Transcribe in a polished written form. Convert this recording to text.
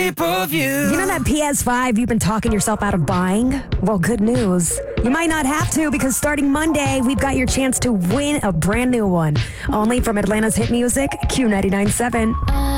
pay-per-view. You know that PS5 you've been talking yourself out of buying? Well, good news. You might not have to, because starting Monday, we've got your chance to win a brand new one. Only from Atlanta's hit music, Q99.7.